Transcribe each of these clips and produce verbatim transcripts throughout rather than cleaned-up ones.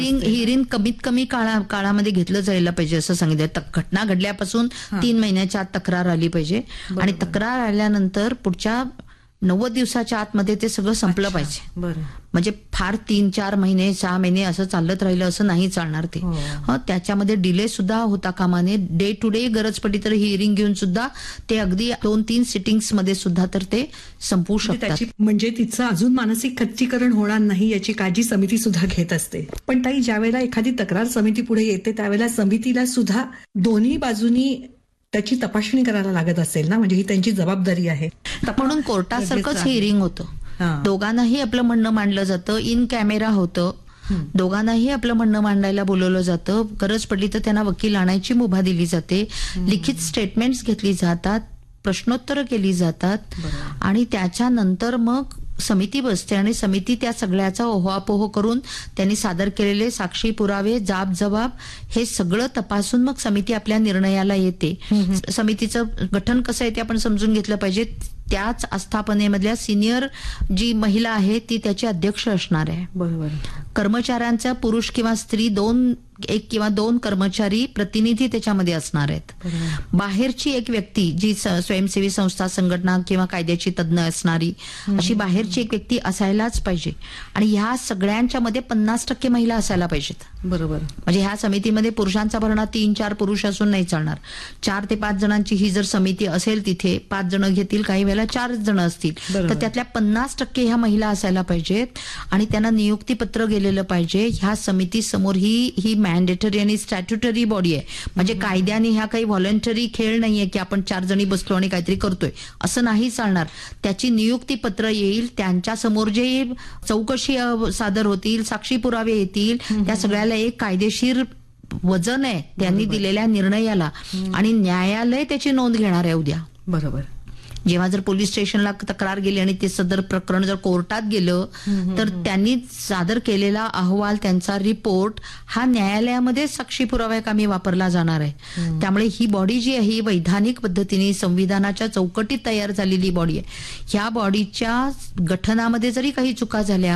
Hearing कमीत कमी काळा काळामध्ये घेतलं जायला पाहिजे असं सांगितलं. घटना घडल्यापासून तीन महिन्याच्या आत तक्रार आली पाहिजे आणि तक्रार आल्यानंतर पुढच्या नव्वद दिवसाच्या आतमध्ये ते सगळं संपलं पाहिजे. बरं. म्हणजे फार तीन चार महिने सहा महिने असं चालत राहिलं असं नाही चालणार ते. हं, त्याच्यामध्ये डिले सुद्धा होता कामाने. डे टू डे गरज पडली तर हिअरिंग घेऊन सुद्धा ते अगदी दोन तीन सिटिंग्स मध्ये सुद्धा तर ते संपवू शकतात. म्हणजे तिचं अजून मानसिक खच्चीकरण होणार नाही याची काळजी समिती सुद्धा घेत असते. पण ताई, ज्या वेळेला एखादी तक्रार समिती पुढे येते त्यावेळेला समितीला सुद्धा दोन्ही बाजूनी त्याची तपासणी करायला लागत असेल ना, म्हणजे ही त्यांची जबाबदारी आहे. म्हणून कोर्टासारखंच हिअरिंग होतं. दोघांनाही आपलं म्हणणं मांडलं जातं, इन कॅमेरा होतं, दोघांनाही आपलं म्हणणं मांडायला बोलवलं जातं. गरज पडली तर त्यांना वकील आणायची मुभा दिली जाते, लिखित स्टेटमेंट्स घेतली जातात, प्रश्नोत्तरं केली जातात आणि त्याच्यानंतर मग समिती बसते आणि समिती त्या सगळ्याचा ओहापोह करून त्यांनी सादर केलेले साक्षी पुरावे, जाब जबाब हे सगळं तपासून मग समिती आपल्या निर्णयाला येते. समितीचं गठन कसं आहे ते आपण समजून घेतलं पाहिजे. त्याच आस्थापनेमधल्या सिनियर जी महिला आहे ती त्याची अध्यक्ष असणार आहे. बरोबर. कर्मचाऱ्यांचा पुरुष किंवा स्त्री दोन एक किंवा दोन कर्मचारी प्रतिनिधी त्याच्यामध्ये असणार आहेत. बाहेरची एक व्यक्ती जी स्वयंसेवी संस्था, संघटना किंवा कायद्याची तज्ञ असणारी अशी बाहेरची एक व्यक्ती असायलाच पाहिजे आणि ह्या सगळ्यांच्या मध्ये पन्नास टक्के महिला असायला पाहिजेत. बरोबर. म्हणजे ह्या समितीमध्ये पुरुषांचा भरणा तीन चार पुरुष असून नाही चालणार. चार ते पाच जणांची ही जर समिती असेल तिथे पाच जण घेतील, काही वेळेला चार जण असतील, तर त्यातल्या पन्नास टक्के ह्या महिला असायला पाहिजेत आणि त्यांना नियुक्तीपत्र गेलेलं पाहिजे. ह्या समिती समोर ही ही मॅन्डेटरी आणि स्टॅट्युटरी बॉडी आहे. म्हणजे कायद्याने ह्या काही व्हॉलंटरी खेळ नाहीये की आपण चार जणी बसलो आणि काहीतरी करतोय असं नाही चालणार. त्याची नियुक्तीपत्र येईल, त्यांच्या समोर जे चौकशी सादर होतील, साक्षी पुरावे येतील, त्या सगळ्याला एक कायदेशीर वजन आहे त्यांनी दिलेल्या निर्णयाला आणि न्यायालय त्याची नोंद घेणार आहे उद्या. बरोबर. जेव्हा जर पोलीस स्टेशनला तक्रार गेली आणि ते सदर प्रकरण जर कोर्टात गेलं तर त्यांनी सादर केलेला अहवाल, त्यांचा रिपोर्ट हा न्यायालयामध्ये साक्षी पुराव्याकामी वापरला जाणार आहे. त्यामुळे ही बॉडी जी आहे ही वैधानिक पद्धतीने संविधानाच्या चौकटीत तयार झालेली बॉडी आहे. ह्या बॉडीच्या गठनामध्ये जरी काही चुका झाल्या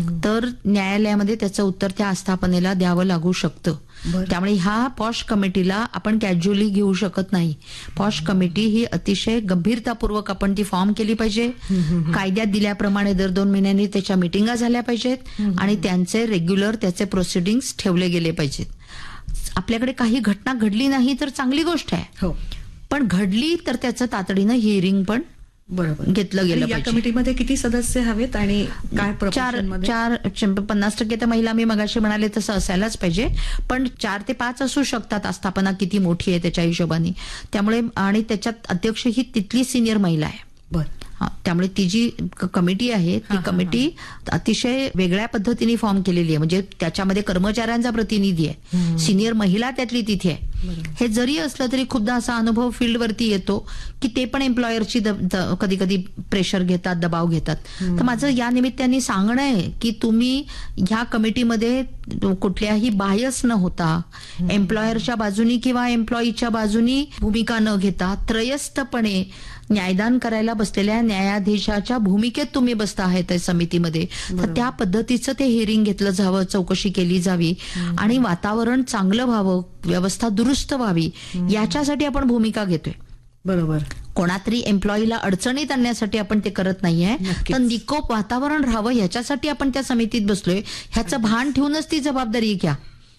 तर न्यायालयामध्ये त्याचं उत्तर त्या आस्थापनेला द्यावं लागू शकतं. त्यामुळे ह्या पॉश कमिटीला आपण कॅज्युअली घेऊ शकत नाही. पॉश कमिटी ही अतिशय गंभीरतापूर्वक आपण ती फॉर्म केली पाहिजे. कायद्यात दिल्याप्रमाणे दर दोन महिन्यांनी त्याच्या मिटिंगा झाल्या पाहिजेत आणि त्यांचे रेग्युलर त्याचे प्रोसिडिंग्स ठेवले गेले पाहिजेत. आपल्याकडे काही घटना घडली नाही तर चांगली गोष्ट आहे, पण घडली तर त्याचं तातडीनं हिअरिंग पण बरोबर घेतलं गेलं पाहिजे. या कमिटीमध्ये किती सदस्य हवेत आणि काय? चार चार पन्नास टक्के तर महिला मी मगाशी म्हणाले तसं असायलाच पाहिजे, पण चार ते पाच असू शकतात. आस्थापना किती मोठी आहे त्याच्या हिशोबाने. त्यामुळे आणि त्याच्यात अध्यक्ष ही तिथली सिनियर महिला आहे. बरं. त्यामुळे ती जी कमिटी आहे ती कमिटी अतिशय वेगळ्या पद्धतीने फॉर्म केलेली आहे. म्हणजे त्याच्यामध्ये कर्मचाऱ्यांचा प्रतिनिधी आहे, सिनियर महिला त्यातली तिथे आहे. हे जरी असलं तरी खूपदा असा अनुभव फील्डवरती येतो की ते पण एम्प्लॉयरची कधी कधी प्रेशर घेतात, दबाव घेतात. तर माझं या निमित्ताने सांगणं आहे की तुम्ही ह्या कमिटीमध्ये कुठल्याही बायस न होता, एम्प्लॉयरच्या बाजूनी किंवा एम्प्लॉईच्या बाजूनी भूमिका न घेता त्रयस्थपणे न्यायदान करायला बसलेल्या न्यायाधीशाच्या भूमिकेत तुम्ही बसता आहेत समितीमध्ये. तर त्या पद्धतीचं ते हिअरिंग घेतलं जावं, चौकशी केली जावी आणि वातावरण चांगलं व्हावं, व्यवस्था दुरुस्त व्हावी याच्यासाठी आपण भूमिका घेतोय. बरोबर. कोणातरी एम्प्लॉईला अडचणीत आणण्यासाठी आपण ते करत नाहीये, तर निकोप वातावरण राहावं ह्याच्यासाठी आपण त्या समितीत बसलोय. ह्याचं भान ठेवूनच ती जबाबदारी घ्या.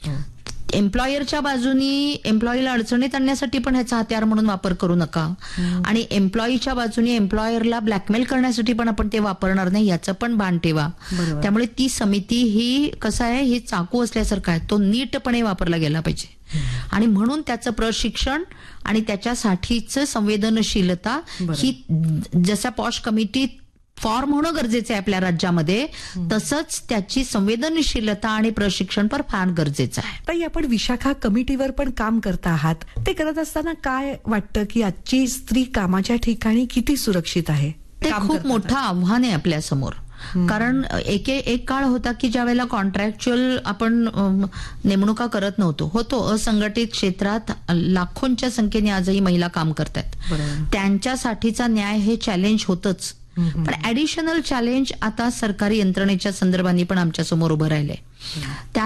एम्प्लॉयरच्या बाजूनी एम्प्लॉईला अडचणीत आणण्यासाठी पण ह्याचा हत्यार म्हणून वापर करू नका आणि एम्प्लॉईच्या बाजूनी एम्प्लॉयरला ब्लॅकमेल करण्यासाठी पण आपण ते वापरणार नाही याचं पण भान ठेवा. त्यामुळे ती समिती ही कसं आहे, ही चाकू असल्यासारखं आहे, तो नीटपणे वापरला गेला पाहिजे आणि म्हणून त्याचं प्रशिक्षण आणि त्याच्यासाठीच संवेदनशीलता ही जसा पॉश कमिटी फॉर्म होणं गरजेचं आहे आपल्या राज्यामध्ये, तसंच त्याची संवेदनशीलता आणि प्रशिक्षण पण फार गरजेचं आहे. ताई, आपण विशाखा कमिटीवर पण काम करता आहात. ते करत असताना काय वाटतं की आजची स्त्री कामाच्या ठिकाणी किती सुरक्षित आहे? ते खूप मोठं आव्हान आहे आपल्या समोर. कारण एक एक काळ होता की ज्या वेळेला कॉन्ट्रॅक्च्युअल आपण नेमणुका करत नव्हतो होतो असंघटित क्षेत्रात लाखोंच्या संख्येने आजही महिला काम करतात. त्यांच्यासाठीचा न्याय हे चॅलेंज होतच, पण ऍडिशनल चॅलेंज आता सरकारी यंत्रणेच्या संदर्भाने पण आमच्या समोर उभं राहिलंय.